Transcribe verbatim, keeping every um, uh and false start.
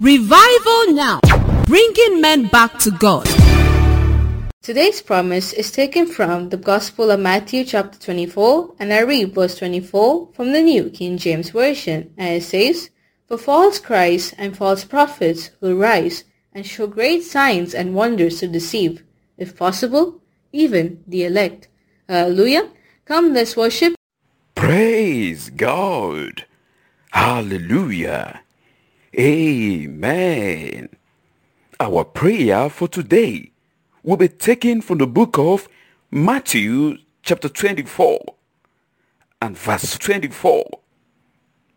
Revival now, bringing men back to God. Today's promise is taken from the Gospel of Matthew chapter twenty-four, and I read verse twenty-four from the New King James Version, and it says, "For false Christs and false prophets will rise and show great signs and wonders to deceive, if possible, even the elect." Hallelujah. Come, let's worship. Praise God. Hallelujah. Amen. Our prayer for today will be taken from the book of Matthew chapter twenty-four and verse twenty-four.